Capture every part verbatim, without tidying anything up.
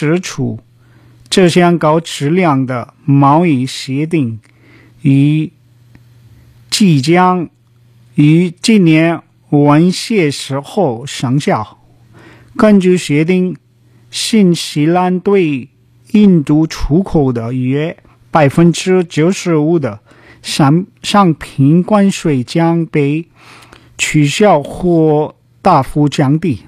指出，这项高质量的贸易协定已即将于今年完结时后生效。根据协定，新西兰对印度出口的约百分之九十五的商商品关税将被取消或大幅降低。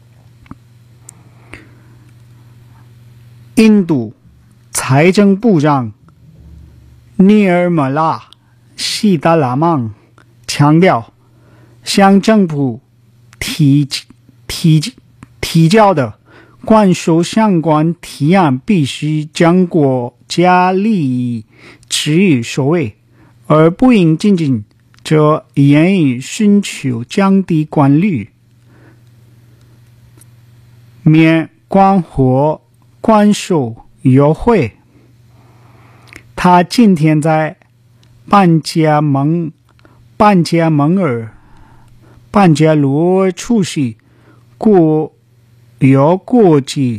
印度财政部长尼尔马拉·西达拉曼强调，向政府提提提交的关税相关提案必须将国家利益置于首位，而不应仅仅这言语寻求降低关率、免关或关税优惠。他今天在班加蒙班加蒙尔班加罗尔出席国有国际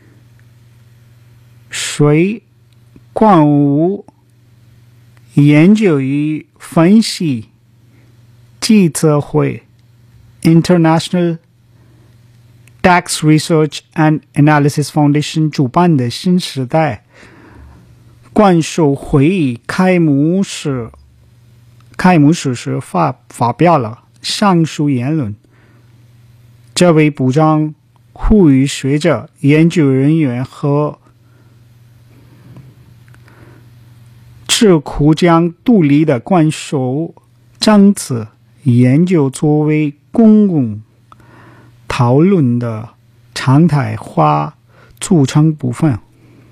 水矿物研究与分析记者会 International Tax Research and Analysis Foundation 主办的新时代关税会议开幕时开幕式时发发表了上述言论。这位部长呼吁学者、研究人员和智库将独立的关税政策研究作为公共讨论的常态化组成部分。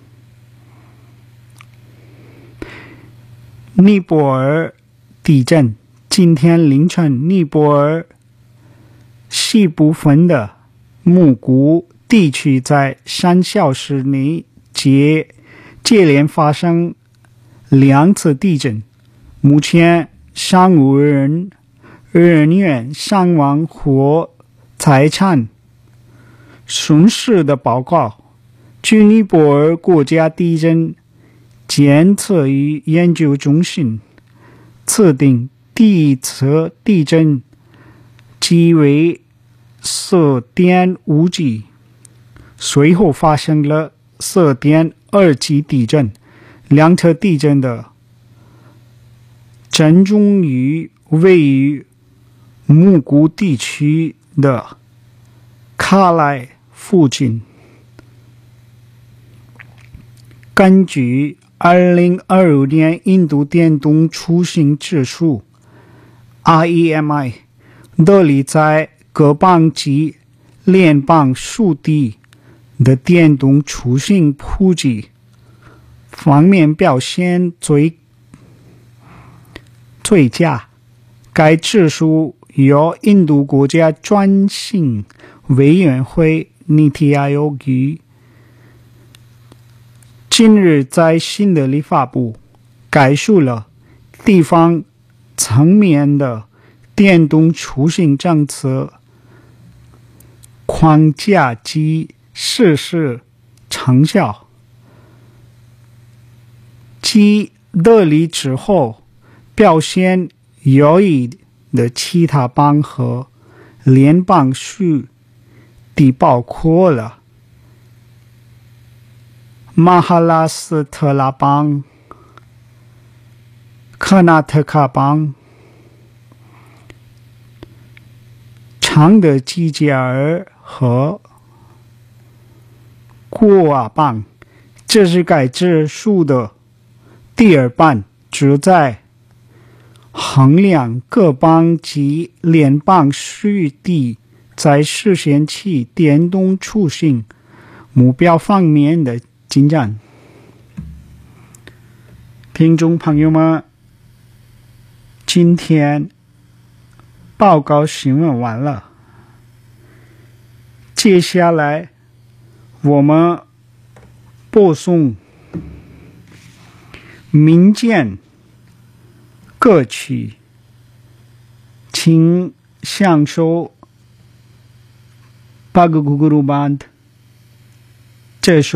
尼泊尔地震，今天凌晨，尼泊尔西部分的木谷地区在三小时内接接连发生两次地震，目前尚无人人员伤亡或财产损失的报告。据尼泊尔国家地震监测与研究中心测定，第一次地震即为四点五级，随后发生了四点二级地震。两次地震的震中于位于木谷地区的卡莱附近。根据二零二五年印度电动出行指数 R E M I， 德里在各邦及联邦属地的电动出行普及方面表现最最佳。该指数由印度国家转型委员会 Niti Aayog 近日在新德里发布，概述了地方层面的电动出行政策框架及实施成效。继德里之后，表现优异的其他邦和联邦属地包括了马哈拉斯特拉邦、科纳特卡邦、长德基加尔和古瓦邦。这是该指数的第二版，旨在衡量各邦及联邦属地在实现其电动出行目标方面的进展。听众朋友们，今天报告新闻完了，接下来我们播送民间歌曲，请享受巴格古古鲁班这首